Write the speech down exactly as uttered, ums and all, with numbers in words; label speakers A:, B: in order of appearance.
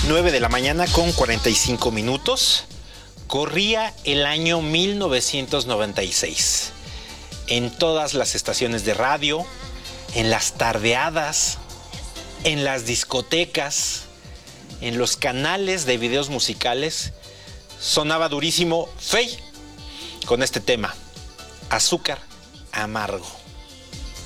A: nueve de la mañana con cuarenta y cinco minutos. Corría el año mil novecientos noventa y seis. En todas las estaciones de radio, en las tardeadas, en las discotecas, en los canales de videos musicales, sonaba durísimo Feid con este tema, Azúcar Amargo.